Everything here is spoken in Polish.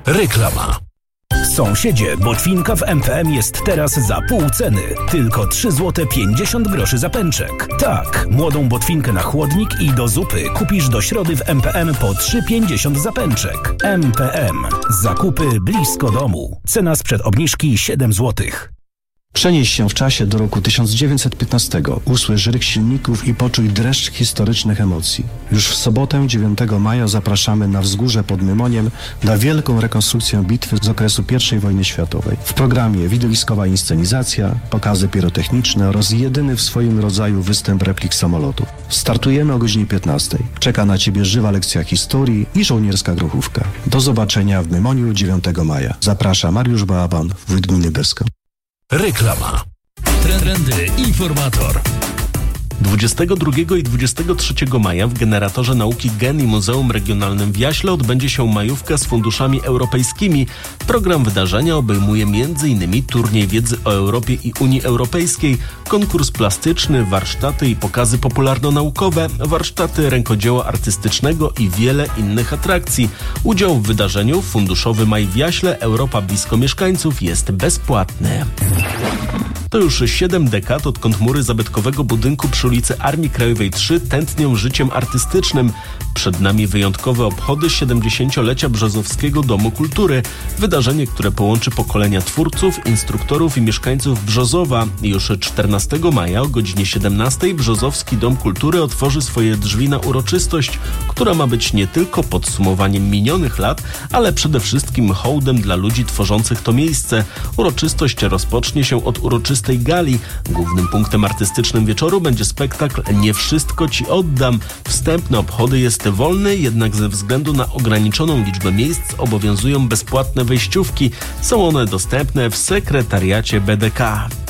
Reklama. Sąsiedzie, botwinka w MPM jest teraz za pół ceny. Tylko 3 zł 50 groszy za pęczek. Tak, młodą botwinkę na chłodnik i do zupy kupisz do środy w MPM po 3,50 za pęczek. MPM. Zakupy blisko domu. Cena sprzed obniżki 7 zł. Przenieś się w czasie do roku 1915. Usłysz ryk silników i poczuj dreszcz historycznych emocji. Już w sobotę 9 maja zapraszamy na wzgórze pod Mymoniem na wielką rekonstrukcję bitwy z okresu I wojny światowej. W programie widowiskowa inscenizacja, pokazy pirotechniczne oraz jedyny w swoim rodzaju występ replik samolotów. Startujemy o godzinie 15. Czeka na Ciebie żywa lekcja historii i żołnierska grochówka. Do zobaczenia w Mymoniu 9 maja. Zaprasza Mariusz Baaban, wójt gminy Beska. Reklama. Trendy Informator. 22 i 23 maja w Generatorze Nauki GEN i Muzeum Regionalnym w Jaśle odbędzie się majówka z funduszami europejskimi. Program wydarzenia obejmuje m.in. turniej wiedzy o Europie i Unii Europejskiej, konkurs plastyczny, warsztaty i pokazy popularno-naukowe, warsztaty rękodzieła artystycznego i wiele innych atrakcji. Udział w wydarzeniu Funduszowy Maj w Jaśle Europa blisko mieszkańców jest bezpłatny. To już 7 dekad, odkąd mury zabytkowego budynku przy ulicy Armii Krajowej 3 tętnią życiem artystycznym. Przed nami wyjątkowe obchody 70-lecia Brzozowskiego Domu Kultury. Wydarzenie, które połączy pokolenia twórców, instruktorów i mieszkańców Brzozowa. Już 14 maja o godzinie 17 Brzozowski Dom Kultury otworzy swoje drzwi na uroczystość, która ma być nie tylko podsumowaniem minionych lat, ale przede wszystkim hołdem dla ludzi tworzących to miejsce. Uroczystość rozpocznie się od uroczystej gali. Głównym punktem artystycznym wieczoru będzie spektakl Nie wszystko ci oddam. Wstęp na obchody jest wolny, jednak ze względu na ograniczoną liczbę miejsc obowiązują bezpłatne wejściówki. Są one dostępne w sekretariacie BDK.